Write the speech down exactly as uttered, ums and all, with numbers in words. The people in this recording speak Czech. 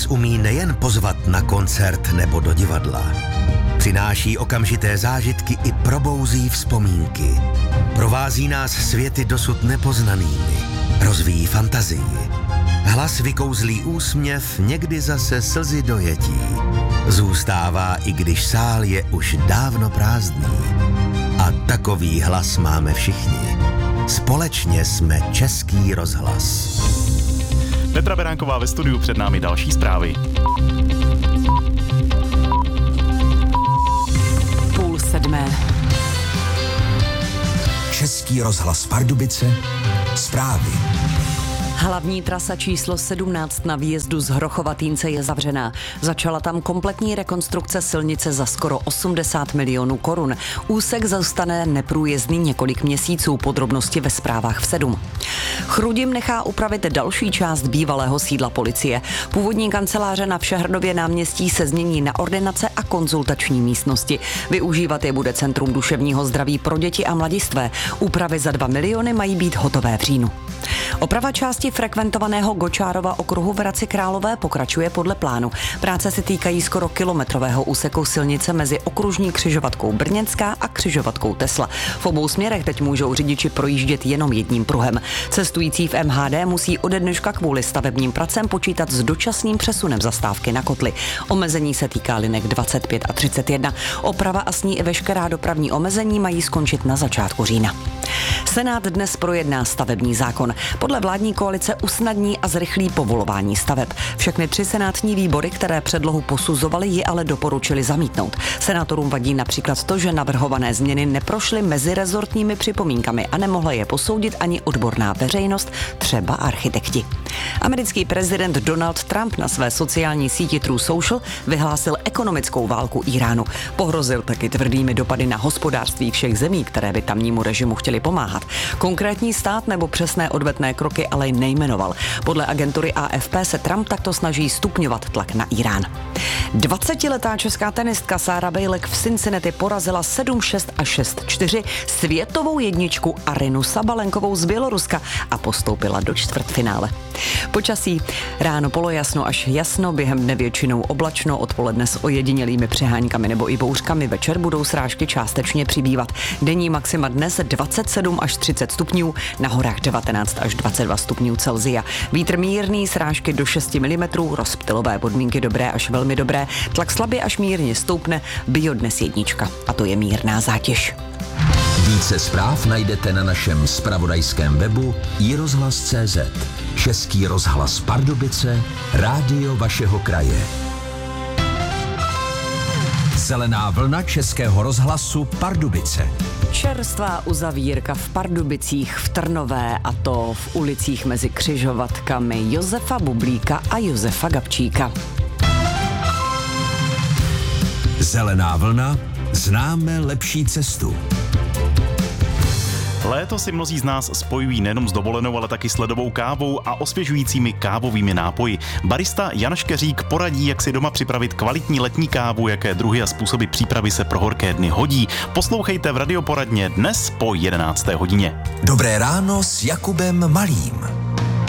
nás umí nejen pozvat na koncert nebo do divadla. Přináší okamžité zážitky i probouzí vzpomínky. Provází nás světy dosud nepoznanými. Rozvíjí fantazii. Hlas vykouzlí úsměv, někdy zase slzy dojetí. Zůstává, i když sál je už dávno prázdný. A takový hlas máme všichni. Společně jsme Český rozhlas. Petra Beránková ve studiu, před námi další zprávy. Půl sedmé. Český rozhlas Pardubice, zprávy. Hlavní trasa číslo sedmnáct na výjezdu z Hrochovatýnce je zavřená. Začala tam kompletní rekonstrukce silnice za skoro osmdesát milionů korun. Úsek zůstane neprůjezdný několik měsíců, podrobnosti ve zprávách v sedm. Chrudim nechá upravit další část bývalého sídla policie. Původní kanceláře na Všehradově náměstí se změní na ordinace a konzultační místnosti. Využívat je bude Centrum duševního zdraví pro děti a mladistvé. Úpravy za dva miliony mají být hotové v říjnu. Oprava části frekventovaného Gočárova okruhu v Hradci Králové pokračuje podle plánu. Práce se týkají skoro kilometrového úseku silnice mezi okružní křižovatkou Brněnská a křižovatkou Tesla. V obou směrech teď můžou řidiči projíždět jenom jedním pruhem. Cestující v M H D musí ode dneška kvůli stavebním pracem počítat s dočasným přesunem zastávky na Kotly. Omezení se týká linek dvacet pět a třicet jedna. Oprava a s ní i veškerá dopravní omezení mají skončit na začátku října. Senát dnes projedná stavební zákon. Podle vládní koalice usnadní a zrychlí povolování staveb. Všechny tři senátní výbory, které předlohu posuzovaly, ji ale doporučili zamítnout. Senátorům vadí například to, že navrhované změny neprošly mezirezortními připomínkami a nemohla je posoudit ani odborná veřejnost, třeba architekti. Americký prezident Donald Trump na své sociální síti Truth Social vyhlásil ekonomickou válku Íránu. Pohrozil taky tvrdými dopady na hospodářství všech zemí, které by tamnímu režimu chtěli pomáhat. Konkrétní stát nebo přesné odvetné kroky ale nejmenoval. Podle agentury A F P se Trump takto snaží stupňovat tlak na Írán. dvacetiletá česká tenistka Sára Bejlek v Cincinnati porazila sedm šest a šest čtyři světovou jedničku Arinu Sabalenkovou z Běloruska a postoupila do čtvrtfinále. Počasí. Ráno polojasno až jasno, během dne většinou oblačno, odpoledne s ojedinělými přeháňkami nebo i bouřkami, večer budou srážky částečně přibývat. Denní maxima dnes dvacet sedm až třicet stupňů, na horách devatenáct až dvacet dva stupňů Celsia. Vítr mírný, srážky do šest milimetrů, rozptylové podmínky dobré až velmi dobré, tlak slabě až mírně stoupne, bio dnes jednička a to je mírná zátěž. Více zpráv najdete na našem zpravodajském webu i rozhlas tečka cé zet. Český rozhlas Pardubice, rádio vašeho kraje. Zelená vlna Českého rozhlasu Pardubice. Čerstvá uzavírka v Pardubicích v Trnové, a to v ulicích mezi křižovatkami Josefa Bublíka a Josefa Gabčíka. Zelená vlna, známe lepší cestu. Léto si mnozí z nás spojují nejenom s dovolenou, ale taky s ledovou kávou a osvěžujícími kávovými nápoji. Barista Jan Škeřík poradí, jak si doma připravit kvalitní letní kávu, jaké druhy a způsoby přípravy se pro horké dny hodí. Poslouchejte v Radioporadně dnes po jedenácté hodině. Dobré ráno s Jakubem Malým.